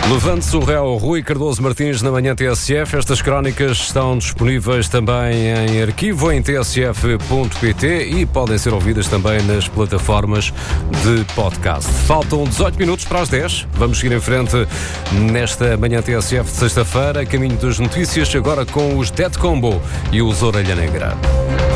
Levante-se o réu Rui Cardoso Martins na manhã TSF. Estas crónicas estão disponíveis também em arquivo em tsf.pt e podem ser ouvidas também nas plataformas de podcast. Faltam 18 minutos para as 10. Vamos seguir em frente nesta manhã TSF de sexta-feira. Caminho das notícias agora com os Dead Combo e os Orelha Negra.